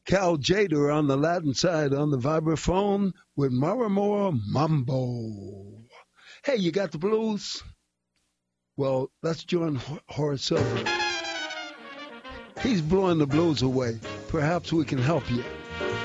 Cal Jader on the Latin side on the vibraphone with Maramora Mambo. Hey, you got the blues? Well, let's join Horace Silver. He's blowing the blues away. Perhaps we can help you.